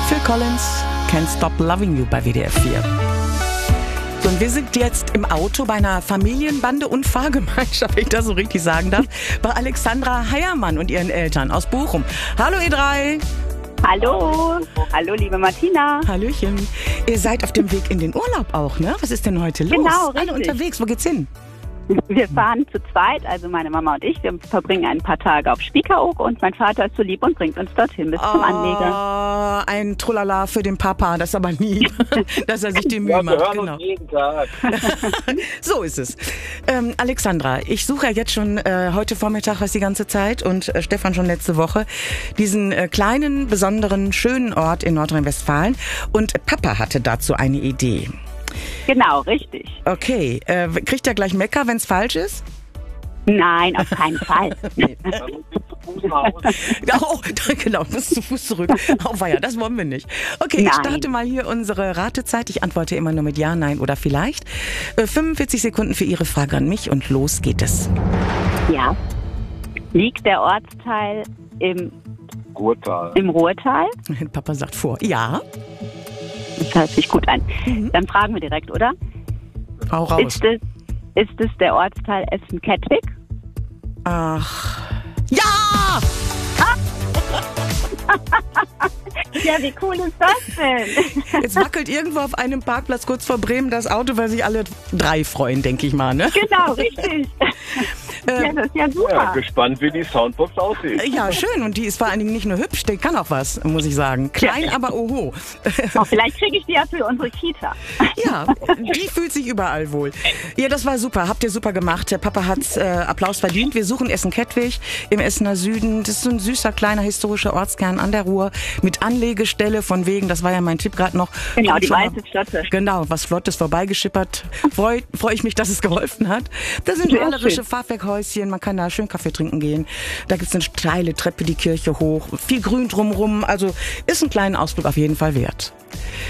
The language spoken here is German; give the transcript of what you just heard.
Phil Collins, Can't Stop Loving You bei WDR 4. So, und wir sind jetzt im Auto bei einer Familienbande und Fahrgemeinschaft, wenn ich das so richtig sagen darf, bei Alexandra Heiermann und ihren Eltern aus Bochum. Hallo ihr drei. Hallo. Hallo, liebe Martina. Hallöchen. Ihr seid auf dem Weg in den Urlaub auch, ne? Was ist denn heute los? Genau, Alle richtig. unterwegs, wo geht's hin? Wir fahren zu zweit, also meine Mama und ich. Wir verbringen ein paar Tage auf Spiekeroog und mein Vater ist so lieb und bringt uns dorthin bis zum Anleger. Ein Trullala für den Papa, das ist aber lieb, dass er sich die Mühe macht. Wir hören Genau. uns jeden Tag. So ist es. Alexandra, ich suche ja jetzt schon heute Vormittag was die ganze Zeit und Stefan schon letzte Woche, diesen kleinen, besonderen, schönen Ort in Nordrhein-Westfalen. Und Papa hatte dazu eine Idee. Genau, richtig. Okay, kriegt er gleich Mecker, wenn es falsch ist? Nein, auf keinen Fall. Da muss ich zu Fuß nach Hause. Oh, genau, muss zu Fuß zurück. Oh weia, das wollen wir nicht. Okay, ich Nein. starte mal hier unsere Ratezeit. Ich antworte immer nur mit Ja, Nein oder vielleicht. 45 Sekunden für Ihre Frage an mich und los geht es. Ja. Liegt der Ortsteil im Ruhrtal. Ruhrtal? Papa sagt vor. Ja, Das hört sich gut an. Dann fragen wir direkt, oder? hau raus. Ist es der Ortsteil Essen-Kettwig? Ach, ja! Ja, wie cool ist das denn? Jetzt wackelt irgendwo auf einem Parkplatz kurz vor Bremen das Auto, weil sich alle drei freuen, denke ich mal, ne? Genau, richtig. Ja, das ist ja Ja, super. gespannt, wie die Soundbox aussieht. Ja, schön. Und die ist vor allen Dingen nicht nur hübsch, die kann auch was, muss ich sagen. Klein, aber oho. Oh, vielleicht kriege ich die ja für unsere Kita. Ja, die fühlt sich überall wohl. Ja, das war super. Habt ihr super gemacht. Der Papa hat Applaus verdient. Wir suchen Essen-Kettwig im Essener Süden. Das ist so ein süßer, kleiner historischer Ortskern an der Ruhr mit Anlegestelle von wegen, das war ja mein Tipp gerade noch. Genau, Kommt die schon mal- weiße Flotte. Genau, was Flottes vorbeigeschippert. Freu ich mich, dass es geholfen hat. Das sind Sehr malerische schön. Fachwerkhäuschen. Man kann da schön Kaffee trinken gehen. Da gibt's eine steile Treppe die Kirche hoch. Viel Grün drumrum. Also ist ein kleinen Ausflug auf jeden Fall wert.